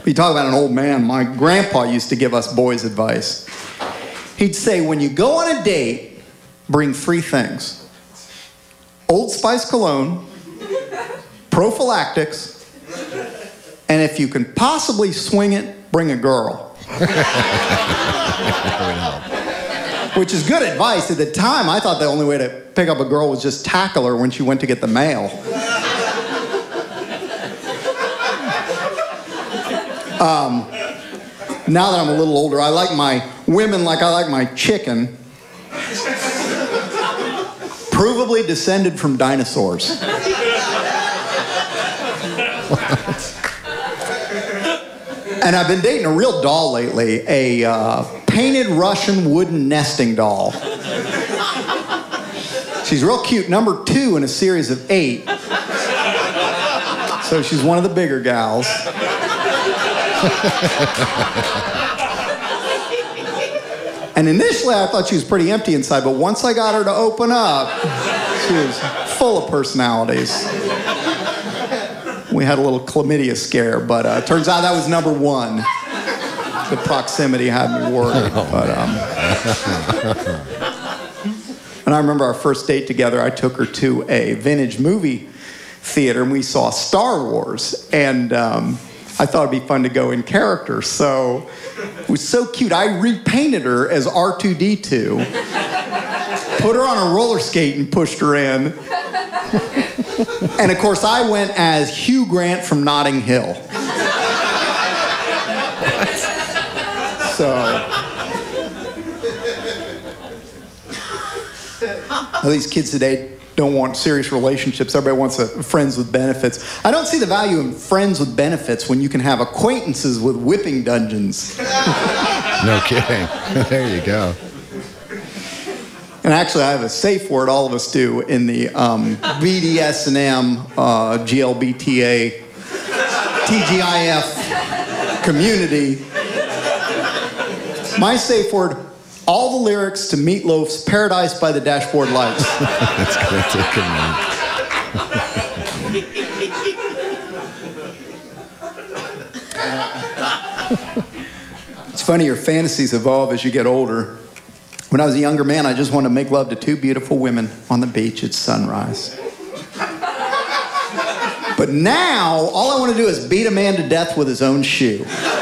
You talk about an old man. My grandpa used to give us boys advice. He'd say, when you go on a date, bring 3 things. Old Spice cologne, prophylactics, and if you can possibly swing it, bring a girl. Which is good advice. At the time, I thought the only way to pick up a girl was just tackle her when she went to get the mail. Now that I'm a little older, I like my women like I like my chicken. Provably descended from dinosaurs. And I've been dating a real doll lately, a painted Russian wooden nesting doll. She's real cute, number 2 in a series of 8. So she's one of the bigger gals. And initially I thought she was pretty empty inside, but once I got her to open up, she was full of personalities. We had a little chlamydia scare, but turns out that was number 1. The proximity had me worried. And I remember our first date together, I took her to a vintage movie theater, and we saw Star Wars. And I thought it'd be fun to go in character. So it was so cute. I repainted her as R2-D2, put her on a roller skate and pushed her in. And of course, I went as Hugh Grant from Notting Hill. So, these kids today don't want serious relationships. Everybody wants friends with benefits. I don't see the value in friends with benefits when you can have acquaintances with whipping dungeons. No kidding. There you go. And actually, I have a safe word, all of us do, in the BDSM, GLBTA, TGIF community. My safe word, all the lyrics to Meatloaf's Paradise by the Dashboard Lights. That's going to take a minute. It's funny, your fantasies evolve as you get older. When I was a younger man, I just wanted to make love to 2 beautiful women on the beach at sunrise. But now, all I want to do is beat a man to death with his own shoe.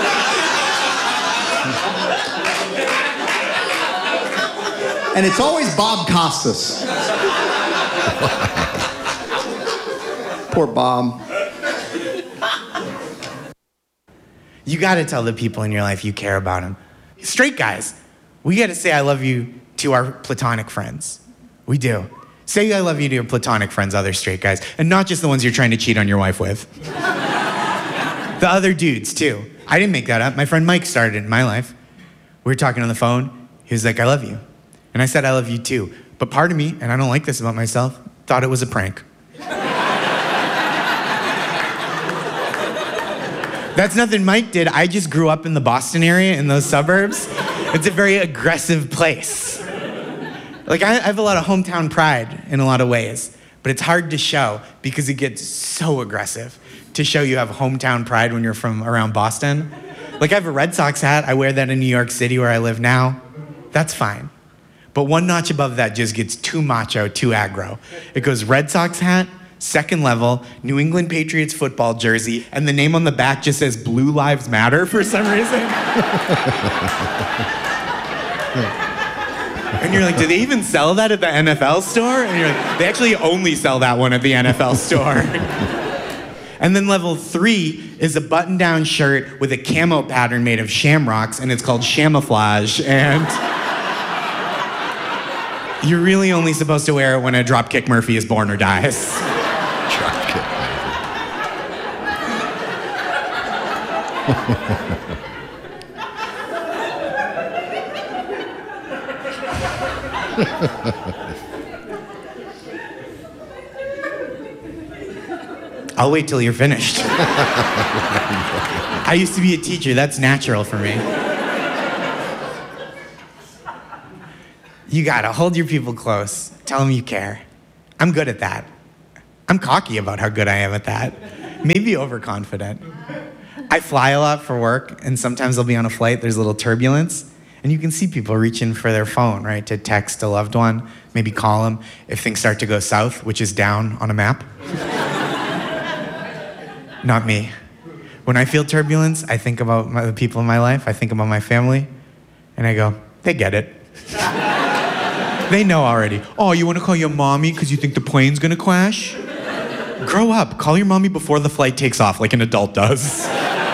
And it's always Bob Costas. Poor Bob. You got to tell the people in your life you care about them. Straight guys, we got to say I love you to our platonic friends. We do. Say I love you to your platonic friends, other straight guys, and not just the ones you're trying to cheat on your wife with. The other dudes, too. I didn't make that up. My friend Mike started it in my life. We were talking on the phone. He was like, I love you. And I said, I love you too. But part of me, and I don't like this about myself, thought it was a prank. That's nothing Mike did. I just grew up in the Boston area, in those suburbs. It's a very aggressive place. Like, I have a lot of hometown pride in a lot of ways, but it's hard to show because it gets so aggressive to show you have hometown pride when you're from around Boston. Like, I have a Red Sox hat. I wear that in New York City where I live now. That's fine. But one notch above that just gets too macho, too aggro. It goes Red Sox hat, second level, New England Patriots football jersey, and the name on the back just says Blue Lives Matter for some reason. And you're like, do they even sell that at the NFL store? And you're like, they actually only sell that one at the NFL store. And then level 3 is a button-down shirt with a camo pattern made of shamrocks, and it's called Shamouflage, and you're really only supposed to wear it when a Dropkick Murphy is born or dies. Dropkick I'll wait till you're finished. I used to be a teacher. That's natural for me. You gotta hold your people close. Tell them you care. I'm good at that. I'm cocky about how good I am at that. Maybe overconfident. I fly a lot for work, and sometimes I'll be on a flight, there's a little turbulence, and you can see people reaching for their phone, right, to text a loved one, maybe call them if things start to go south, which is down on a map. Not me. When I feel turbulence, I think about the people in my life, I think about my family, and I go, they get it. They know already. Oh, you want to call your mommy because you think the plane's going to crash? Grow up. Call your mommy before the flight takes off like an adult does.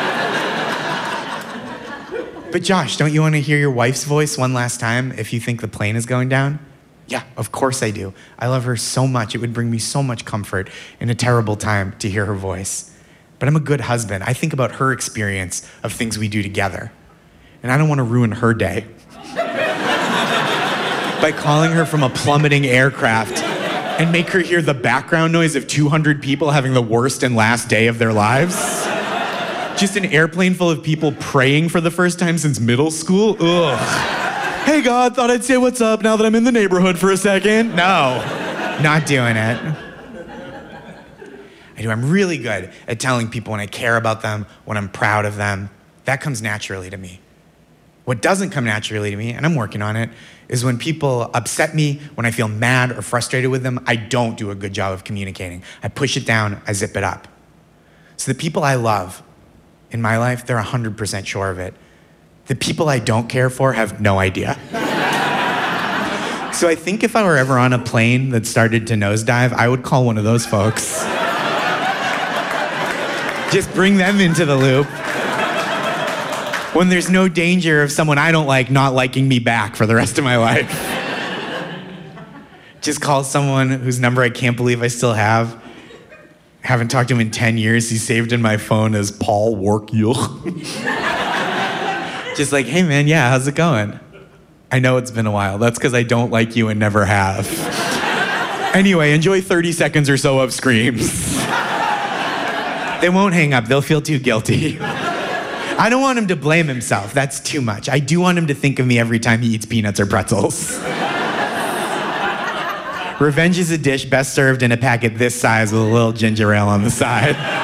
But Josh, don't you want to hear your wife's voice one last time if you think the plane is going down? Yeah, of course I do. I love her so much. It would bring me so much comfort in a terrible time to hear her voice. But I'm a good husband. I think about her experience of things we do together. And I don't want to ruin her day by calling her from a plummeting aircraft and make her hear the background noise of 200 people having the worst and last day of their lives. Just an airplane full of people praying for the first time since middle school. Ugh. Hey God, thought I'd say what's up now that I'm in the neighborhood for a second. No, not doing it. I'm really good at telling people when I care about them, when I'm proud of them. That comes naturally to me. What doesn't come naturally to me, and I'm working on it, is when people upset me, when I feel mad or frustrated with them, I don't do a good job of communicating. I push it down, I zip it up. So the people I love in my life, they're 100% sure of it. The people I don't care for have no idea. So I think if I were ever on a plane that started to nosedive, I would call one of those folks. Just bring them into the loop. When there's no danger of someone I don't like not liking me back for the rest of my life. Just call someone whose number I can't believe I still have. Haven't talked to him in 10 years. He's saved in my phone as Paul Workjuch. Just like, hey man, yeah, how's it going? I know it's been a while. That's because I don't like you and never have. Anyway, enjoy 30 seconds or so of screams. They won't hang up. They'll feel too guilty. I don't want him to blame himself. That's too much. I do want him to think of me every time he eats peanuts or pretzels. Revenge is a dish best served in a packet this size with a little ginger ale on the side.